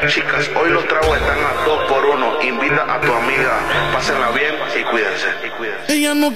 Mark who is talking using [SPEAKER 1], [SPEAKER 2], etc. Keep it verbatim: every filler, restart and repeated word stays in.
[SPEAKER 1] Chicas, hoy los tragos están a dos por uno. Invita a tu amiga, pásenla bien y cuídense.
[SPEAKER 2] Ella no